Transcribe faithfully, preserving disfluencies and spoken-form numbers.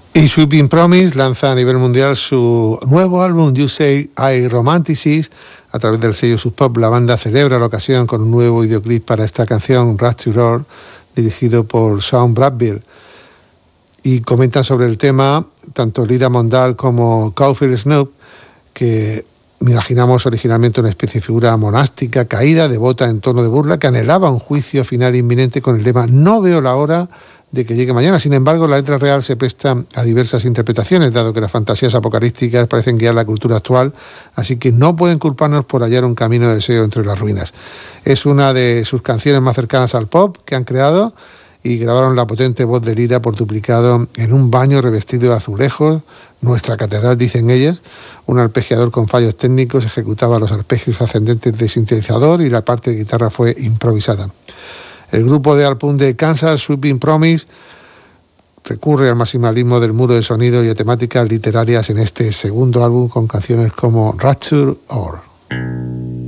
Y Sweeping Promise lanza a nivel mundial su nuevo álbum You Say I Romanticize a través del sello Sub Pop. La banda celebra la ocasión con un nuevo videoclip para esta canción, Rush to Roar, dirigido por Sean Bradbury. Y comentan sobre el tema tanto Lyra Mondal como Caulfield Snoop, que imaginamos originalmente una especie de figura monástica, caída, devota en tono de burla, que anhelaba un juicio final inminente con el lema "No veo la hora de que llegue mañana". Sin embargo, la letra real se presta a diversas interpretaciones, dado que las fantasías apocalípticas parecen guiar la cultura actual, así que no pueden culparnos por hallar un camino de deseo entre las ruinas. Es una de sus canciones más cercanas al pop que han creado, y grabaron la potente voz de Lyra por duplicado en un baño revestido de azulejos, nuestra catedral, dicen ellas. Un arpegiador con fallos técnicos ejecutaba los arpegios ascendentes de sintetizador y la parte de guitarra fue improvisada. El grupo de art punk de Kansas, Sweeping Promise, recurre al maximalismo del muro de sonido y a temáticas literarias en este segundo álbum con canciones como Rapture or